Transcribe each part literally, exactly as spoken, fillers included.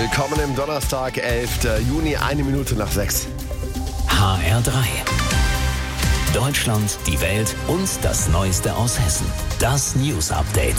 Willkommen im Donnerstag, elften Juni, eine Minute nach sechs. H R drei. Deutschland, die Welt und das Neueste aus Hessen. Das News Update.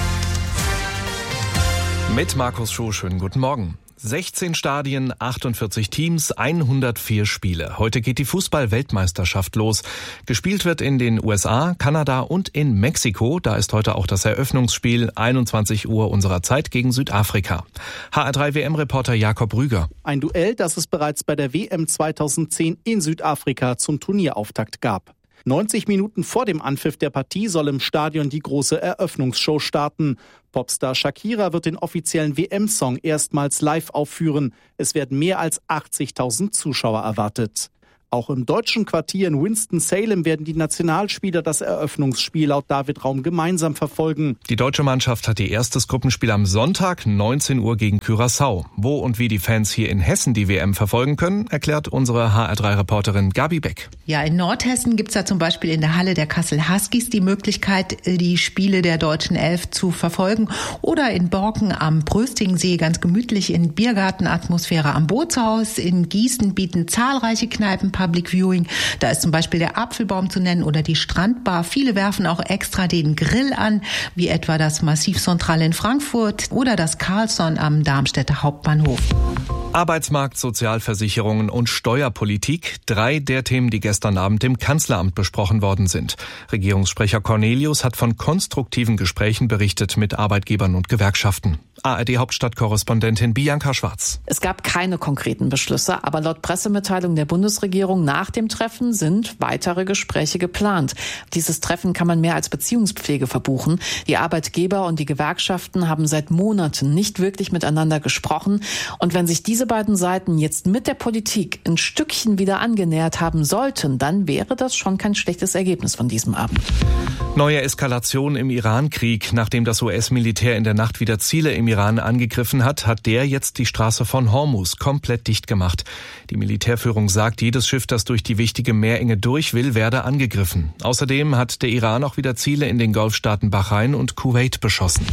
Mit Markus Schuh, schönen guten Morgen. sechzehn Stadien, achtundvierzig Teams, hundertvier Spiele. Heute geht die Fußball-Weltmeisterschaft los. Gespielt wird in den U S A, Kanada und in Mexiko. Da ist heute auch das Eröffnungsspiel, einundzwanzig Uhr unserer Zeit gegen Südafrika. H R drei W M-Reporter Jakob Rüger. Ein Duell, das es bereits bei der W M zweitausendzehn in Südafrika zum Turnierauftakt gab. neunzig Minuten vor dem Anpfiff der Partie soll im Stadion die große Eröffnungsshow starten. Popstar Shakira wird den offiziellen W M-Song erstmals live aufführen. Es werden mehr als achtzigtausend Zuschauer erwartet. Auch im deutschen Quartier in Winston-Salem werden die Nationalspieler das Eröffnungsspiel laut David Raum gemeinsam verfolgen. Die deutsche Mannschaft hat ihr erstes Gruppenspiel am Sonntag, neunzehn Uhr gegen Curaçao. Wo und wie die Fans hier in Hessen die W M verfolgen können, erklärt unsere H R drei Reporterin Gabi Beck. Ja, in Nordhessen gibt es da zum Beispiel in der Halle der Kassel Huskies die Möglichkeit, die Spiele der deutschen Elf zu verfolgen. Oder in Borken am Bröstingsee ganz gemütlich in Biergartenatmosphäre am Bootshaus. In Gießen bieten zahlreiche Kneipen Public Viewing. Da ist zum Beispiel der Apfelbaum zu nennen oder die Strandbar. Viele werfen auch extra den Grill an, wie etwa das Massiv Central in Frankfurt oder das Carlson am Darmstädter Hauptbahnhof. Arbeitsmarkt, Sozialversicherungen und Steuerpolitik. Drei der Themen, die gestern Abend im Kanzleramt besprochen worden sind. Regierungssprecher Cornelius hat von konstruktiven Gesprächen berichtet mit Arbeitgebern und Gewerkschaften. A R D-Hauptstadtkorrespondentin Bianca Schwarz. Es gab keine konkreten Beschlüsse, aber laut Pressemitteilung der Bundesregierung nach dem Treffen sind weitere Gespräche geplant. Dieses Treffen kann man mehr als Beziehungspflege verbuchen. Die Arbeitgeber und die Gewerkschaften haben seit Monaten nicht wirklich miteinander gesprochen. Und wenn sich diese beiden Seiten jetzt mit der Politik ein Stückchen wieder angenähert haben sollten, dann wäre das schon kein schlechtes Ergebnis von diesem Abend. Neue Eskalation im Iran-Krieg. Nachdem das U S-Militär in der Nacht wieder Ziele im Iran angegriffen hat, hat der jetzt die Straße von Hormuz komplett dicht gemacht. Die Militärführung sagt, jedes Schiff, das durch die wichtige Meerenge durch will, werde angegriffen. Außerdem hat der Iran auch wieder Ziele in den Golfstaaten Bahrain und Kuwait beschossen.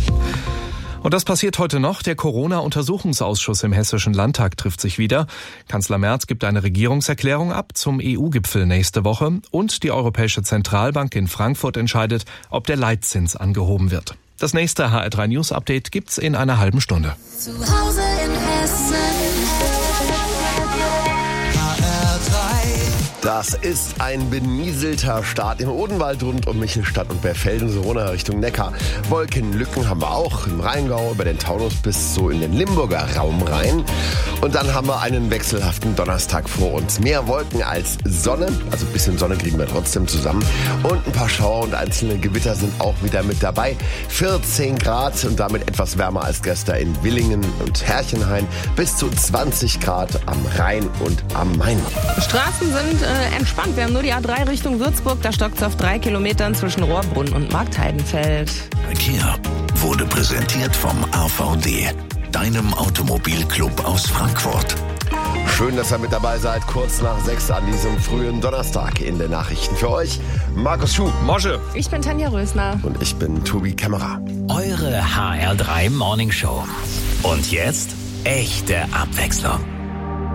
Und das passiert heute noch. Der Corona-Untersuchungsausschuss im Hessischen Landtag trifft sich wieder. Kanzler Merz gibt eine Regierungserklärung ab zum E U-Gipfel nächste Woche. Und die Europäische Zentralbank in Frankfurt entscheidet, ob der Leitzins angehoben wird. Das nächste H R drei News Update gibt's in einer halben Stunde. Zu Hause in Hessen. Das ist ein benieselter Start im Odenwald rund um Michelstadt und Berfelden, so runter Richtung Neckar. Wolkenlücken haben wir auch im Rheingau, über den Taunus bis so in den Limburger Raum rein. Und dann haben wir einen wechselhaften Donnerstag vor uns. Mehr Wolken als Sonne, also ein bisschen Sonne kriegen wir trotzdem zusammen. Und ein paar Schauer und einzelne Gewitter sind auch wieder mit dabei. vierzehn Grad und damit etwas wärmer als gestern in Willingen und Herchenhain. Bis zu zwanzig Grad am Rhein und am Main. Straßen sind äh, entspannt. Wir haben nur die A drei Richtung Würzburg. Da stockt es auf drei Kilometern zwischen Rohrbrunn und Marktheidenfeld. Verkehr wurde präsentiert vom A V D, deinem Automobilclub aus Frankfurt. Schön, dass ihr mit dabei seid. Kurz nach sechs an diesem frühen Donnerstag in den Nachrichten für euch. Markus Schuh. Mosche. Ich bin Tanja Rösner. Und ich bin Tobi Kämmerer. Eure H R drei Morning Show. Und jetzt echte Abwechslung.